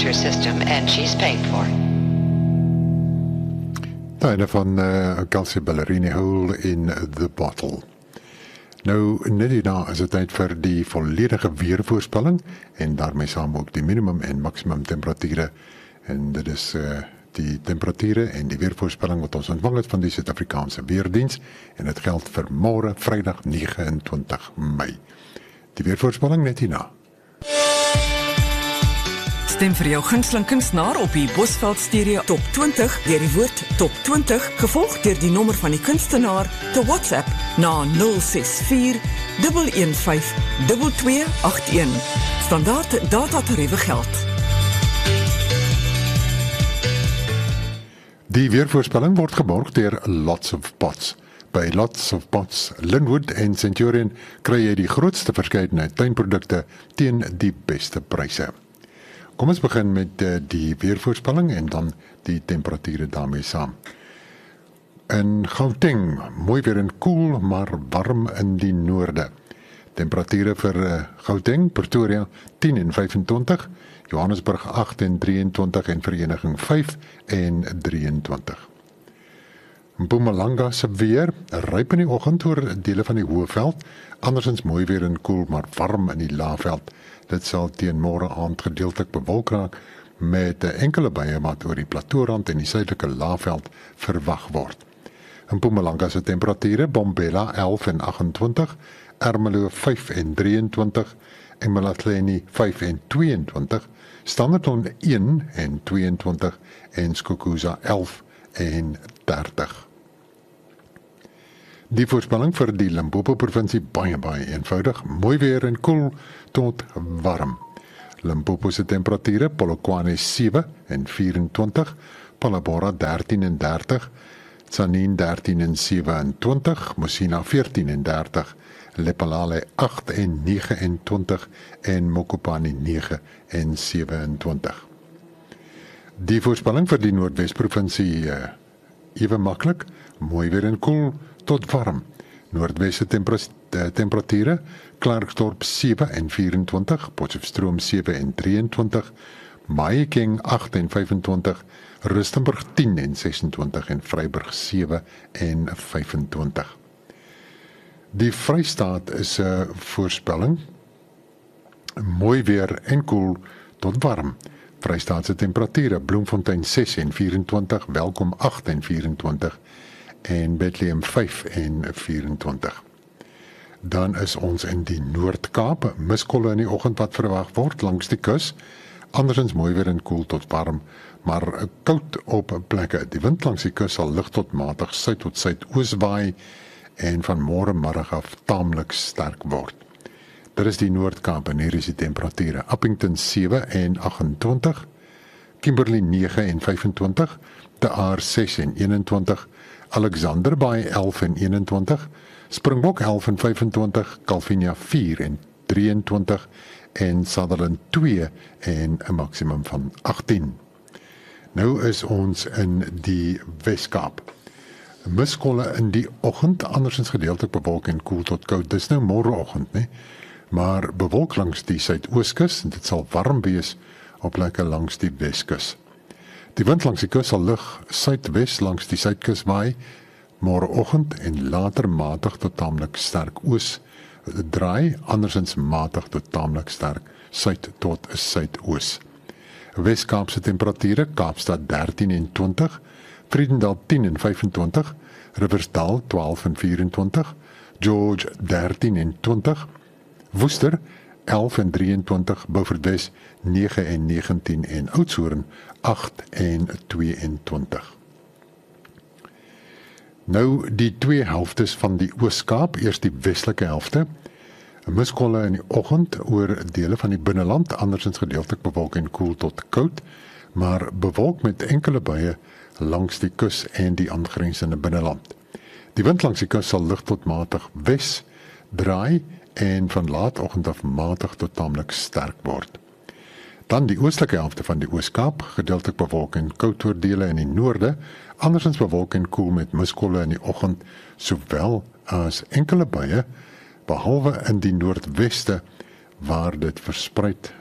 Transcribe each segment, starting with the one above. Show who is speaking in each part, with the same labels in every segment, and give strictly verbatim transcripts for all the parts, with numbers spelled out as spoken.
Speaker 1: her system, and she's paying for it.
Speaker 2: Einde van uh, Kelsey Ballerini Hole in the Bottle. Nou, net hierna is het tyd vir die volledige weervoorspelling en daarmee saam ook die minimum en maximum temperature. En dit is uh, die temperature en die weervoorspelling wat ons ontvang het van die Suid-Afrikaanse Weerdiens en het geld vir môre Vrydag nege en twintig Mei. Die weervoorspelling net hierna.
Speaker 3: Stem vir jou gunsteling kunstenaar op die Bosveld Stereo Top twintig deur die woord Top twintig, gevolg deur die nommer van die kunstenaar te WhatsApp na nul ses vier, een een vyf, twee twee agt een. Standaard datatariewe geld.
Speaker 2: Die weervoorspelling word geborg deur Lots of Pots. By Lots of Pots, Linwood en Centurion kry jy die grootste verskeidenheid tuinprodukte teen die beste pryse. Kom ons begin met uh, die weervoorspelling en dan die temperature daarmee saam. In Gauteng, mooi weer en koel, maar warm in die noorde. Temperature vir uh, Gauteng, Pretoria tien en vyfentwintig, Johannesburg agt en drieëntwintig en Vereniging vyf en drieëntwintig. Mpumalanga se weer, ryp in die oggend oor dele van die Hoëveld, andersins mooi weer en koel, maar warm in die Laagveld. Dit sal teen môre aand gedeeltelik bewolk raak met 'n enkele buie wat oor die plateaurand en die suidelike Laagveld verwag word. In Mpumalanga se temperature, Bombela elf en agentwintig, Ermelo vyf en drieëntwintig, Emalahleni vyf en tweeëntwintig, Standerton een en tweeëntwintig en Skukuza elf en dertig. Die voorspelling vir die Limpopo provinsie baie baie eenvoudig, mooi weer en koel tot warm. Limpopo se temperature, Polokwane sewe en vyfentwintig, Palabora dertien en dertig, Tzaneen dertien en sewenentwintig, Mosina veertien en dertig, Lephalale agt en negenentwintig en Mokopane nege en sewenentwintig. Die voorspelling vir die Noordwes provinsie uh, ewe maklik, mooi weer en koel tot warm. Noordwesse temperature, Klerksdorp sewe en vyfentwintig, Potchefstroom sewe en drieëntwintig, Mahikeng agt en vyfentwintig, Rustenburg tien en sesentwintig en Vryburg sewe en vyfentwintig. Die Vrystaat is 'n uh, voorspelling, mooi weer en koel tot warm. Vrystaatse temperature, Bloemfontein ses en vyfentwintig, Welkom agt en vyfentwintig en Bethlehem vyf en vyfentwintig. Dan is ons in die Noord-Kaap, miskolle in die oggend wat verwag word langs die kus, andersins mooi weer en koel tot warm, maar koud op plekke. Die wind langs die kus sal lig tot matig suid tot suidoos waai en van môre middag af taamlik sterk word. Dit is die Noord-Kaap en hier is die temperature. Appington sewe en agentwintig, Kimberley nege en vyfentwintig, De Aar ses en eenentwintig, Alexander Bay elf en eenentwintig, Springbok elf en vyfentwintig, Calvinia vier en drieëntwintig en Sutherland twee en 'n maksimum van agttien. Nou is ons in die Weskaap. Miskolle in die oggend, andersins gedeeltelik bewolk en koel tot koud. Dis nou môreoggend, né? Maar bewolk langs die suidooskus en dit sal warm wees op plekke langs die Weskus. Die wind langs die kus sal lig suidwes langs die suidkus waai, môreoggend en later matig tot taamlik sterk oos draai, andersins matig tot taamlik sterk suid tot suidoos. Weskaapse temperature, Kaapstad dertien en twintig, Vredendal tien en vyfentwintig, Riversdal twaalf en vyfentwintig, George dertien en twintig, Woester elf en drieëntwintig, Beaufort Wes nege en negentien en Oudtshoorn agt en tweeëntwintig. Nou die twee helftes van die Oos-Kaap, eers die westelike helfte. Miskolle in die oggend oor dele van die binneland, andersins gedeeltelik bewolk en koel tot koud, maar bewolk met enkele buie langs die kus en die aangrensende binneland. Die wind langs die kus sal lig tot matig wes draai en van laatoggend af matig tot taamlik sterk word. Dan die oostelike helfte van die Oos-Kaap, gedeeltelik bewolk en koud oor dele in die noorde, andersins bewolk en koel met miskolle in die oggend, sowel as enkele buie, behalwe in die noordweste waar dit verspreid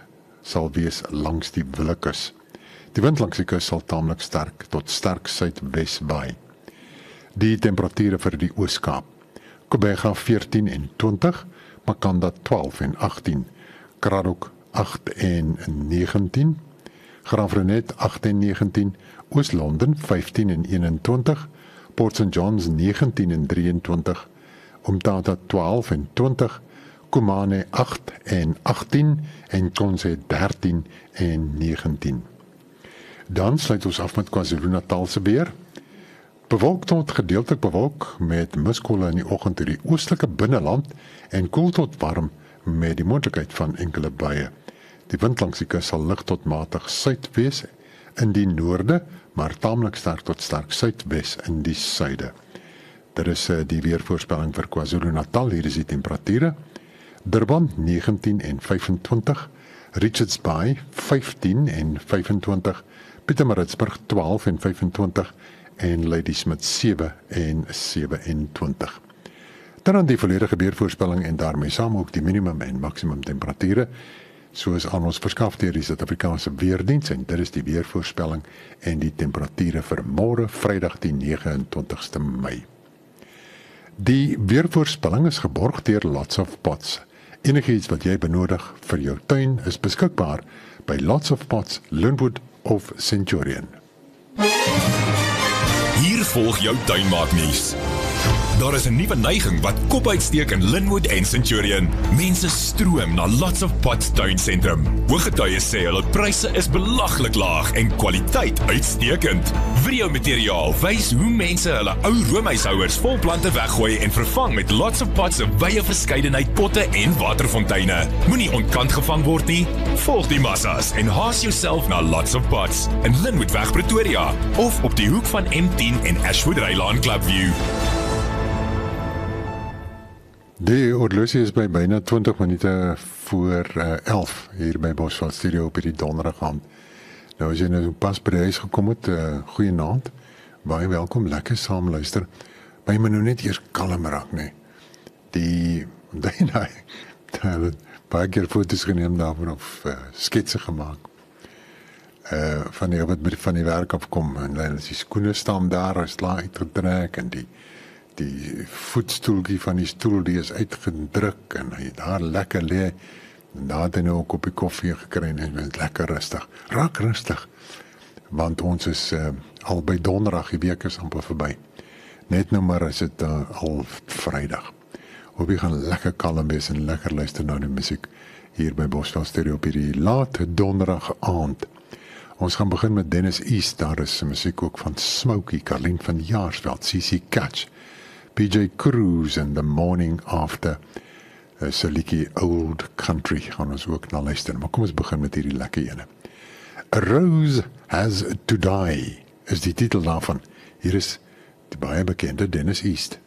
Speaker 2: sal wees langs die Willekus. Die wind langs die kus sal taamlik sterk tot sterk suidwes waai. Die temperature vir die Oos-Kaap. Kobega veertien en twintig, Makanda twaalf en agttien, Kraddock agt en negentien, Graafrenet agt en negentien, Oos-London vyftien en eenentwintig, Port Saint John's negentien en drieëntwintig, Umtata twaalf en twintig, Kumane agt en agttien en Konse dertien en negentien. Dan sluit ons af met KwaZulu-Natal se weer. Bewolk tot gedeeltelik bewolk met muskolle in die oggend in die oostelike binneland en koel tot warm met die moontlikheid van enkele buie. Die wind langs die kus sal lig tot matig suid wees in die noorde, maar taamlik sterk tot sterk suidwes in die suide. Dit is die weervoorspelling vir KwaZulu-Natal. Hier is die temperature. Durban negentien en vyfentwintig, Richards Bay vyftien en vyfentwintig, Pietermaritzburg twaalf en vyfentwintig en Ladysmith sewe en sewenentwintig. Dan aan die volledige weervoorspelling en daarmee saam ook die minimum en maksimum temperature, soos aan ons verskaf deur die Suid-Afrikaanse Weerdiens, en dit is die weervoorspelling en die temperature vir môre Vrydag die negenentwintigste Mei. Die weervoorspelling is geborg deur Lots of Pots. Enigiets wat jy benodig vir jou tuin is beskikbaar by Lots of Pots, Linwood of Centurion.
Speaker 4: Hier volg jou tuinmaaknuus. Daar is 'n nuwe neiging wat kop uitsteek in Linwood en Centurion. Mense stroom na Lots of Pots tuinsentrum. Hooggetuies sê hulle pryse is belaglik laag en kwaliteit uitstekend. Videomateriaal wys hoe mense hulle ou roomhuishouers vol plante weggooi en vervang met Lots of Pots se wye verskeidenheid potte en waterfonteine. Moenie ontkant gevang word nie. Volg die massas en haas jouself na Lots of Pots in Linwoodweg Pretoria of op die hoek van M tien en Ashwood Rylaan Clubview.
Speaker 2: Die horlosie is by byna twintig minute voor uh, elf hier by Bosveld Studio op hierdie donderdag aand. Nou as jy nou pas by die huis gekom het, uh, goeie naand, baie welkom, lekker saam luister. By my nou net eers kalm raak, nee. Die, die, nee, die, baie keer foto's geneem daarvan of uh, sketse gemaakt. Uh, van die wat van die werk afkom, en dan is die skoene staan daar, is klaar uitgetrek, en die die voetstoeltjie van die stoel, die is uitgedruk, en hy daar lekker lê, en daar het hy nou 'n koppie koffie gekry, en hy is lekker rustig, raak rustig, want ons is uh, al by donderdag, die week is amper verby, net nou maar is het uh, al Vrydag, hoop jy gaan lekker kalm wees, en lekker luister na die musiek, hier by Bosveld Stereo, op hierdie laat donderdag aand. Ons gaan begin met Dennis East, daar is musiek ook van Smokey, Carlien van Jaarsveld, C C Catch, P J Cruz and The Morning After, uh, so liedjie Old Country, gaan ons ook na luister, maar kom ons begin met hierdie lekker ene. A Rose Has to Die, is die titel daarvan. Hier is die baie bekende Dennis East.